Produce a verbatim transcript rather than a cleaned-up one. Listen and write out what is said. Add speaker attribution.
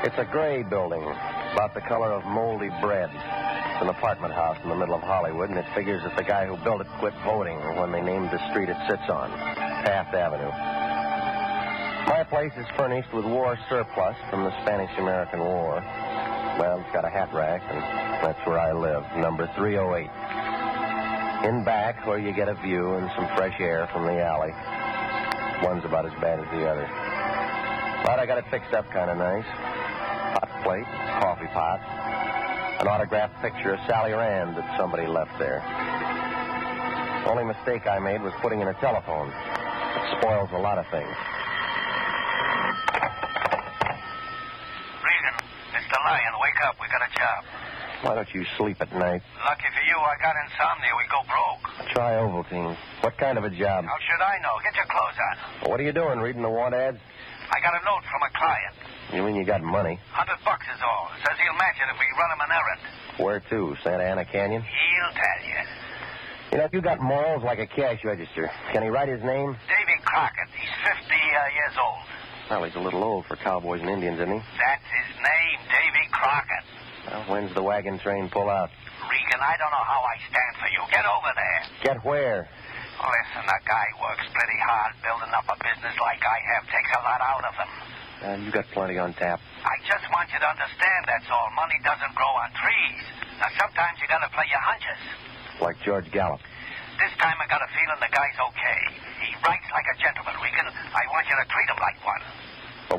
Speaker 1: It's a gray building, about the color of moldy bread. It's an apartment house in the middle of Hollywood, and it figures that the guy who built it quit voting when they named the street it sits on, Taft Avenue. My place is furnished with war surplus from the Spanish-American War. Well, it's got a hat rack, and that's where I live, number three oh eight. In back, where you get a view and some fresh air from the alley. One's about as bad as the other. But I got it fixed up kind of nice. Hot plate, coffee pot, an autographed picture of Sally Rand that somebody left there. The only mistake I made was putting in a telephone. It spoils a lot of things.
Speaker 2: Regan, Mister Lyon, wake up. We got a job.
Speaker 1: Why don't you sleep at night?
Speaker 2: Lucky for you, I got insomnia. We go broke.
Speaker 1: Try Ovaltine. What kind of a job?
Speaker 2: How should I know? Get your clothes on.
Speaker 1: What are you doing, reading the want ads?
Speaker 2: I got a note from a client.
Speaker 1: You mean you got money?
Speaker 2: Hundred bucks is all. Says he'll match it if we run him an errand.
Speaker 1: Where to? Santa Ana Canyon?
Speaker 2: He'll tell you.
Speaker 1: You know, you got morals like a cash register. Can he write his name?
Speaker 2: Davy Crockett. He's fifty uh, years old.
Speaker 1: Well, he's a little old for cowboys and Indians, isn't he?
Speaker 2: That's his name, Davy Crockett.
Speaker 1: Well, when's the wagon train pull out?
Speaker 2: Regan, I don't know how I stand for you. Get over there.
Speaker 1: Get where?
Speaker 2: Listen, a guy works pretty hard. Building up a business like I have takes a lot out of him.
Speaker 1: Uh, you got plenty on tap.
Speaker 2: I just want you to understand, that's all. Money doesn't grow on trees. Now, sometimes you gotta play your hunches.
Speaker 1: Like George Gallup.
Speaker 2: This time I got a feeling the guy's okay. He writes like a gentleman, Regan. I want you to treat him like one.